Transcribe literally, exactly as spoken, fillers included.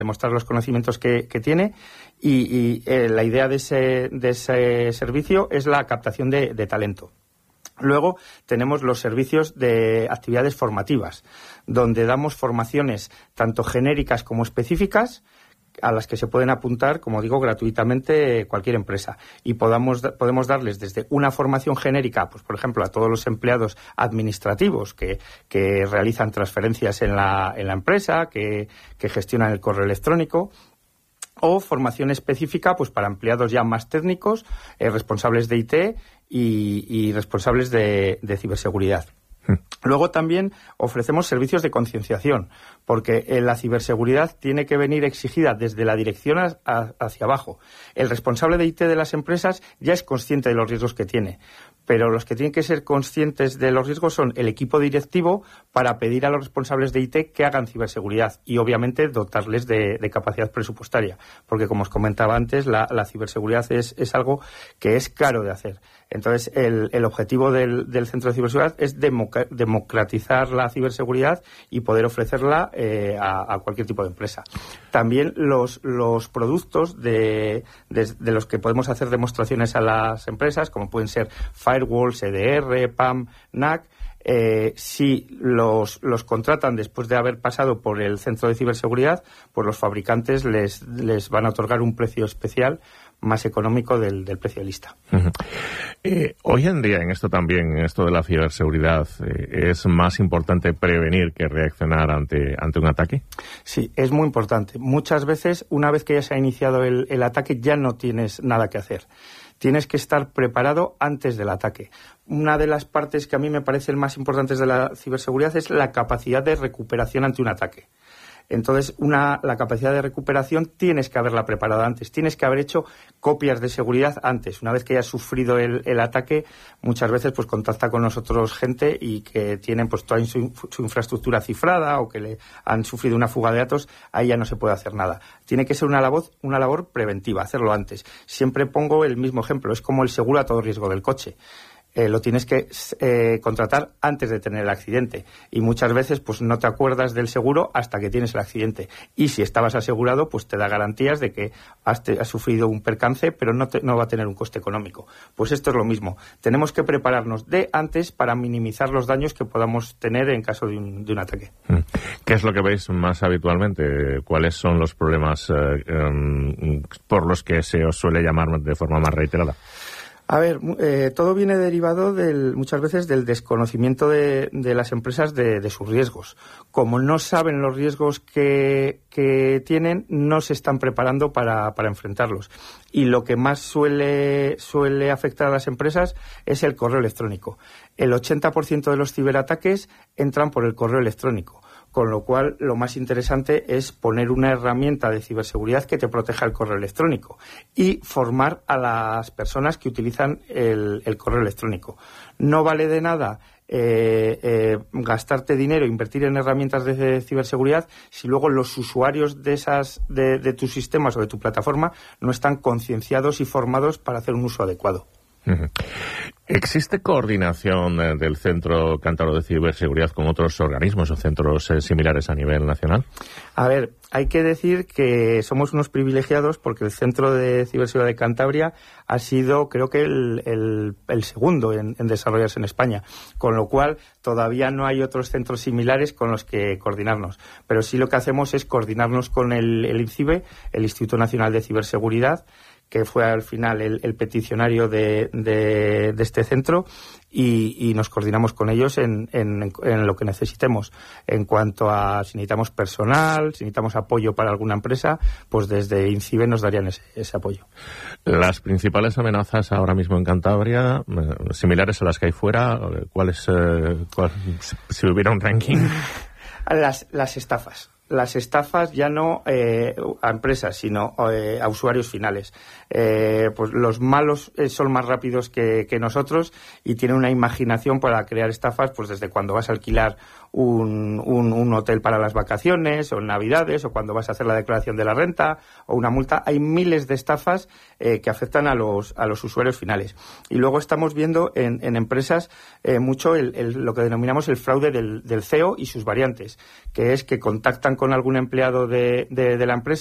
demostrar los conocimientos que, que tiene y, y eh, la idea de ese, de ese servicio es la captación de, de talento. Luego tenemos los servicios de actividades formativas, donde damos formaciones tanto genéricas como específicas, a las que se pueden apuntar, como digo, gratuitamente cualquier empresa. Y podamos, podemos darles desde una formación genérica, pues por ejemplo, a todos los empleados administrativos que, que realizan transferencias en la, en la empresa, que, que gestionan el correo electrónico, o formación específica pues para empleados ya más técnicos, eh, responsables de I T y, y responsables de, de ciberseguridad. Luego también ofrecemos servicios de concienciación, porque eh, la ciberseguridad tiene que venir exigida desde la dirección a, a, hacia abajo. El responsable de I T de las empresas ya es consciente de los riesgos que tiene, pero los que tienen que ser conscientes de los riesgos son el equipo directivo para pedir a los responsables de I T que hagan ciberseguridad y obviamente dotarles de, de capacidad presupuestaria, porque como os comentaba antes, la, la ciberseguridad es, es algo que es caro de hacer. Entonces, el, el objetivo del, del Centro de Ciberseguridad es democa, democratizar la ciberseguridad y poder ofrecerla eh, a, a cualquier tipo de empresa. También los, los productos de, de, de los que podemos hacer demostraciones a las empresas, como pueden ser firewalls, E D R, P A M, N A C, eh, si los, los contratan después de haber pasado por el Centro de Ciberseguridad, pues los fabricantes les, les van a otorgar un precio especial más económico del, del precio de lista. Uh-huh. Eh, hoy en día, en esto también, en esto de la ciberseguridad, eh, ¿es más importante prevenir que reaccionar ante, ante un ataque? Sí, es muy importante. Muchas veces, una vez que ya se ha iniciado el, el ataque, ya no tienes nada que hacer. Tienes que estar preparado antes del ataque. Una de las partes que a mí me parecen más importantes de la ciberseguridad es la capacidad de recuperación ante un ataque. Entonces, una, la capacidad de recuperación tienes que haberla preparado antes, tienes que haber hecho copias de seguridad antes. Una vez que hayas sufrido el, el ataque, muchas veces pues contacta con nosotros gente y que tienen pues toda su, su infraestructura cifrada o que le han sufrido una fuga de datos, ahí ya no se puede hacer nada. Tiene que ser una labor, una labor preventiva, hacerlo antes. Siempre pongo el mismo ejemplo, es como el seguro a todo riesgo del coche. Eh, lo tienes que eh, contratar antes de tener el accidente y muchas veces pues no te acuerdas del seguro hasta que tienes el accidente y si estabas asegurado pues te da garantías de que has, te, has sufrido un percance pero no, te, no va a tener un coste económico. Pues esto es lo mismo, tenemos que prepararnos de antes para minimizar los daños que podamos tener en caso de un, de un ataque. ¿Qué es lo que veis más habitualmente? ¿Cuáles son los problemas eh, um, por los que se os suele llamar de forma más reiterada? A ver, eh, todo viene derivado del, muchas veces del desconocimiento de, de las empresas de, de sus riesgos. Como no saben los riesgos que, que tienen, no se están preparando para, para enfrentarlos. Y lo que más suele, suele afectar a las empresas es el correo electrónico. El ochenta por ciento de los ciberataques entran por el correo electrónico. Con lo cual, lo más interesante es poner una herramienta de ciberseguridad que te proteja el correo electrónico y formar a las personas que utilizan el, el correo electrónico. No vale de nada eh, eh, gastarte dinero, invertir en herramientas de ciberseguridad si luego los usuarios de esas de, de tus sistemas o de tu plataforma no están concienciados y formados para hacer un uso adecuado. Uh-huh. ¿Existe coordinación eh, del Centro Cántabro de Ciberseguridad con otros organismos o centros eh, similares a nivel nacional? A ver, hay que decir que somos unos privilegiados porque el Centro de Ciberseguridad de Cantabria ha sido, creo que, el, el, el segundo en, en desarrollarse en España, con lo cual todavía no hay otros centros similares con los que coordinarnos. Pero sí lo que hacemos es coordinarnos con el, el INCIBE, el Instituto Nacional de Ciberseguridad, que fue al final el, el peticionario de, de, de este centro y, y nos coordinamos con ellos en, en, en lo que necesitemos. En cuanto a si necesitamos personal, si necesitamos apoyo para alguna empresa, pues desde INCIBE nos darían ese, ese apoyo. Las principales amenazas ahora mismo en Cantabria, similares a las que hay fuera, ¿cuáles, eh, cuál, si hubiera un ranking? Las, las estafas. Las estafas ya no eh, a empresas, sino eh, a usuarios finales. Eh, pues los malos eh, son más rápidos que, que nosotros y tienen una imaginación para crear estafas, pues desde cuando vas a alquilar un, un, un hotel para las vacaciones o en Navidades o cuando vas a hacer la declaración de la renta o una multa. Hay miles de estafas eh, que afectan a los, a los usuarios finales. Y luego estamos viendo en, en empresas eh, mucho el, el, lo que denominamos el fraude del, del C E O y sus variantes, que es que contactan con algún empleado de, de, de la empresa